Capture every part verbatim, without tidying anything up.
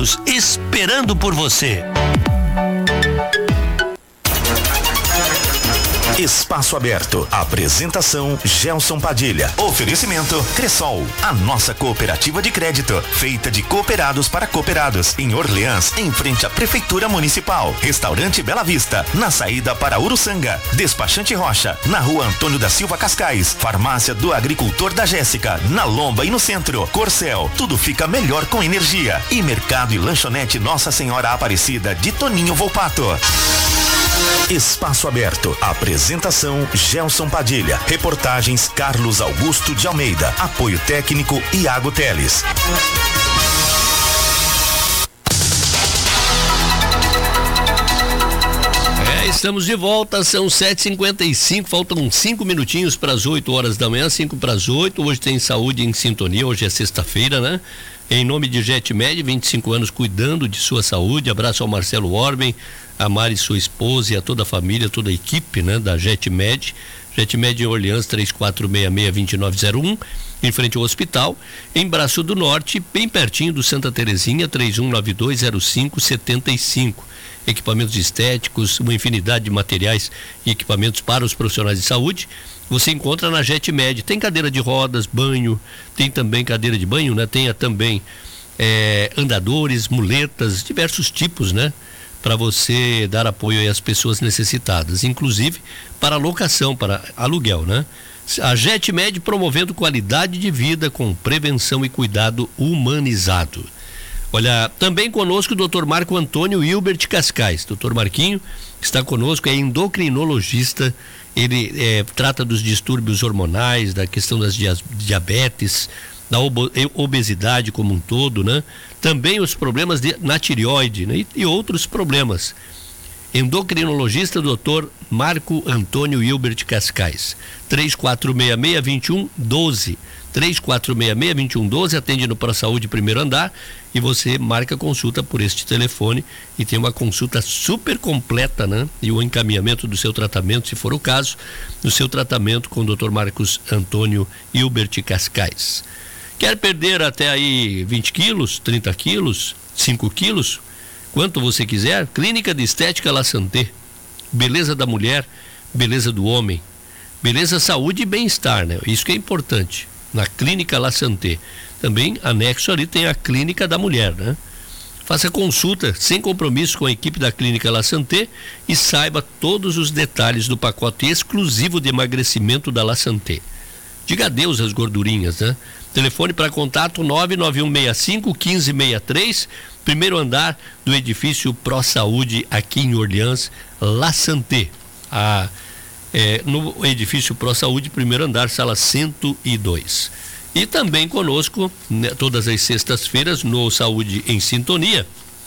Médicos, esperando por você. Espaço Aberto. Apresentação Gelson Padilha. Oferecimento Cressol, a nossa cooperativa de crédito, feita de cooperados para cooperados, em Orleans, em frente à Prefeitura Municipal. Restaurante Bela Vista, na saída para Uruçanga. Despachante Rocha, na Rua Antônio da Silva Cascais. Farmácia do Agricultor da Jéssica, na Lomba e no centro. Corcel, tudo fica melhor com energia. E Mercado e Lanchonete Nossa Senhora Aparecida, de Toninho Volpato. Espaço Aberto. Apresentação Gelson Padilha. Reportagens Carlos Augusto de Almeida. Apoio técnico Iago Teles. É, estamos de volta, são sete e cinquenta e cinco, faltam cinco minutinhos para as oito horas da manhã, cinco para as oito. Hoje tem Saúde em Sintonia, hoje é sexta-feira, né? Em nome de JetMed, vinte e cinco anos cuidando de sua saúde. Abraço ao Marcelo Orben, a Mari, sua esposa, e a toda a família, toda a equipe, né, da JetMed. JetMed em Orleans, três quatro seis seis, dois nove zero um, em frente ao hospital. Em Braço do Norte, bem pertinho do Santa Terezinha, três um nove dois zero cinco sete cinco. Equipamentos estéticos, uma infinidade de materiais e equipamentos para os profissionais de saúde. Você encontra na JetMed. Tem cadeira de rodas, banho, tem também cadeira de banho, né? Tem também é, andadores, muletas, diversos tipos, né? Para você dar apoio aí às pessoas necessitadas, inclusive para locação, para aluguel, né? A JetMed promovendo qualidade de vida com prevenção e cuidado humanizado. Olha, também conosco o doutor Marco Antônio Hilbert Cascais. doutor Marquinho está conosco, é endocrinologista. Ele é, trata dos distúrbios hormonais, da questão das dia, diabetes, da obesidade como um todo, né? Também os problemas de, na tireoide, né? e, e outros problemas. Endocrinologista doutor Marco Antônio Hilbert Cascais. três quatro seis seis, dois um um dois. três quatro seis seis, dois um um dois, atende no Pro Saúde primeiro andar, e você marca consulta por este telefone e tem uma consulta super completa, né? E o encaminhamento do seu tratamento, se for o caso, do seu tratamento com o doutor Marcos Antônio Hilbert Cascais. Quer perder até aí vinte quilos, trinta quilos, cinco quilos? Quanto você quiser? Clínica de Estética La Santé. Beleza da mulher, beleza do homem. Beleza, saúde e bem-estar, né? Isso que é importante. Na Clínica La Santé. Também anexo ali tem a Clínica da Mulher, né? Faça consulta sem compromisso com a equipe da Clínica La Santé e saiba todos os detalhes do pacote exclusivo de emagrecimento da La Santé. Diga adeus às gordurinhas, né? Telefone para contato nove nove um seis cinco, um cinco seis três, primeiro andar do edifício Pro Saúde aqui em Orleans, La Santé. A É, no edifício Pro Saúde, primeiro andar, sala cento e dois. E também conosco, né, todas as sextas-feiras, no Saúde em Sintonia,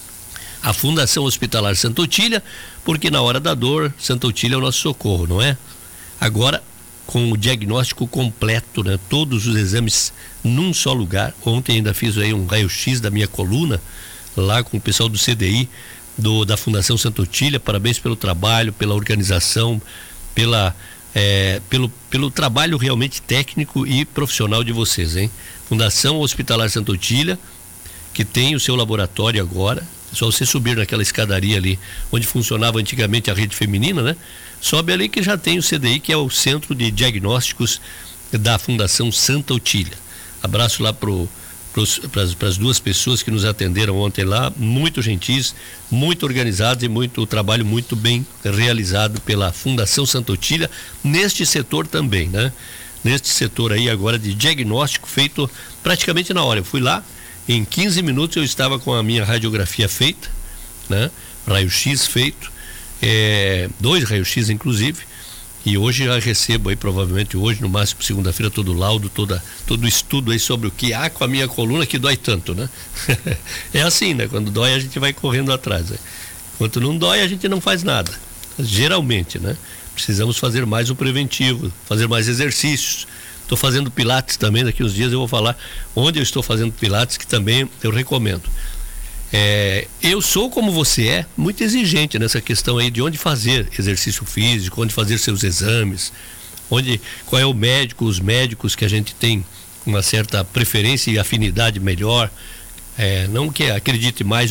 a Fundação Hospitalar Santa Otília, porque na hora da dor, Santa Otília é o nosso socorro, não é? Agora, com o diagnóstico completo, né? Todos os exames num só lugar. Ontem ainda fiz aí um raio-x da minha coluna, lá com o pessoal do C D I, do, da Fundação Santa Otília. Parabéns pelo trabalho, pela organização, pela, é, pelo, pelo trabalho realmente técnico e profissional de vocês, hein? Fundação Hospitalar Santa Otília, que tem o seu laboratório agora. É só você subir naquela escadaria ali, onde funcionava antigamente a rede feminina, né? Sobe ali que já tem o C D I, que é o Centro de Diagnósticos da Fundação Santa Otília. Abraço lá pro para as duas pessoas que nos atenderam ontem lá, muito gentis, muito organizados, e muito trabalho muito bem realizado pela Fundação Santa Otília neste setor também, né? Neste setor aí agora de diagnóstico feito praticamente na hora. Eu fui lá, em quinze minutos eu estava com a minha radiografia feita, né? Raio-X feito, é, dois raio-X inclusive. E hoje já recebo aí, provavelmente hoje, no máximo segunda-feira, todo o laudo, toda, todo o estudo aí sobre o que há com a minha coluna que dói tanto, né? É assim, né? Quando dói a gente vai correndo atrás, né? Enquanto não dói a gente não faz nada, geralmente, né? Precisamos fazer mais o preventivo, fazer mais exercícios. Estou fazendo pilates também, daqui uns dias eu vou falar onde eu estou fazendo pilates, que também eu recomendo. É, eu sou, como você é, muito exigente nessa questão aí de onde fazer exercício físico, onde fazer seus exames, onde, qual é o médico, os médicos que a gente tem uma certa preferência e afinidade melhor, é, não que acredite mais